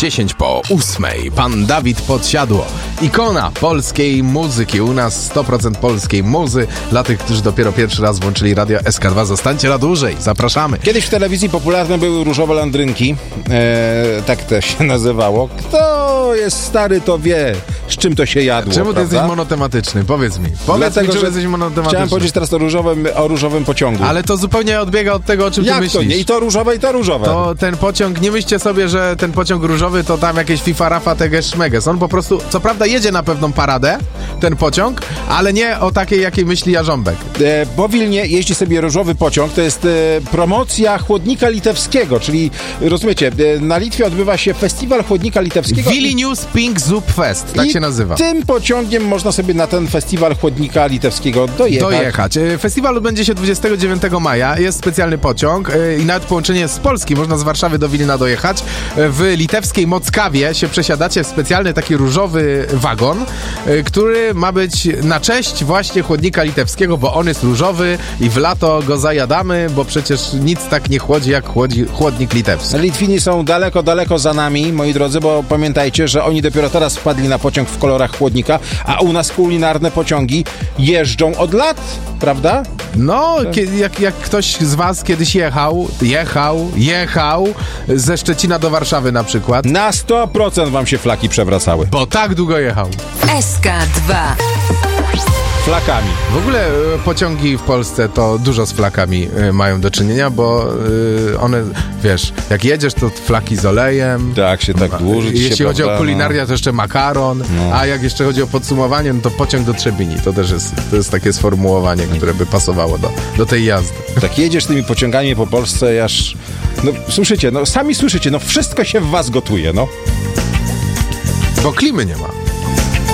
10 po 8. Pan Dawid Podsiadło, ikona polskiej muzyki. U nas 100% polskiej muzy. Dla tych, którzy dopiero pierwszy raz włączyli radio SK2, zostańcie na dłużej. Zapraszamy. Kiedyś w telewizji popularne były różowe landrynki. Tak to się nazywało. Kto jest stary, to wie, z czym to się jadło. Czemu ty prawda? jesteś monotematyczny? Powiedz mi. Dlatego, czemu że jesteś monotematyczny. Chciałem powiedzieć teraz o różowym pociągu. Ale to zupełnie odbiega od tego, o czym ty Jak myślisz. to nie? I to różowe, i to różowe. To ten pociąg, nie myślcie sobie, że ten pociąg różowy to tam jakieś FIFA, Rafa, Teges, Szmeges. On po prostu, co prawda jedzie na pewną paradę, ten pociąg, ale nie o takiej, jakiej myśli Jarząbek. Po Wilnie jeździ sobie różowy pociąg. To jest promocja chłodnika litewskiego, czyli rozumiecie, na Litwie odbywa się festiwal chłodnika litewskiego. Vilnius Pink Zup Fest, tak się nazywa. Tym pociągiem można sobie na ten festiwal chłodnika litewskiego dojechać. Festiwal odbędzie się 29 maja. Jest specjalny pociąg i nawet połączenie z Polski. Można z Warszawy do Wilna dojechać. W litewskiej Mockawie się przesiadacie w specjalny taki różowy wagon, który ma być na cześć właśnie chłodnika litewskiego, bo on jest różowy i w lato go zajadamy, bo przecież nic tak nie chłodzi jak chłodnik litewski. Litwini są daleko, daleko za nami, moi drodzy, bo pamiętajcie, że oni dopiero teraz wpadli na pociąg w kolorach chłodnika, a u nas kulinarne pociągi jeżdżą od lat, prawda? No, jak ktoś z was kiedyś jechał ze Szczecina do Warszawy na przykład. Na 100% wam się flaki przewracały. Bo tak długo jechał. SK2. Flakami. W ogóle pociągi w Polsce to dużo z flakami mają do czynienia, bo one, wiesz, jak jedziesz, to flaki z olejem. Tak, się tak dłuży. Jeśli chodzi o kulinarię, to jeszcze makaron, a jak jeszcze chodzi o podsumowanie, no to pociąg do Trzebini. To też jest takie sformułowanie, które by pasowało do tej jazdy. Tak jedziesz tymi pociągami po Polsce, aż... No słyszycie, no sami słyszycie, no wszystko się w was gotuje, no. Bo klimy nie ma.